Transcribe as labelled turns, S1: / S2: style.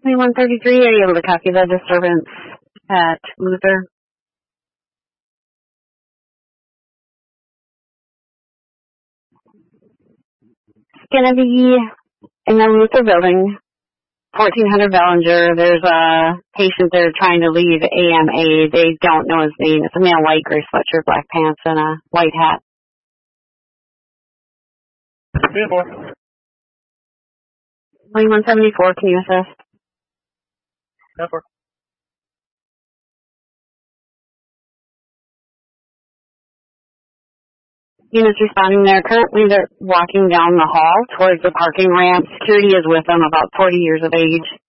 S1: 2133, are you able to copy the disturbance at Luther? It's going to be in the Luther building, 1400 Bellinger. There's a patient there trying to leave AMA. They don't know his name. It's a male, white gray sweatshirt, black pants, and a white hat. 2174, can you assist?
S2: 10-4.
S1: Units responding there. Currently, they're walking down the hall towards the parking ramp. Security is with them, about 40 years of age.